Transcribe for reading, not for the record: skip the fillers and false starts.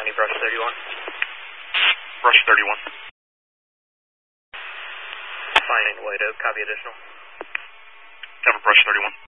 County, brush 31. Brush 31. Finding White Oak, copy additional. Cover brush 31.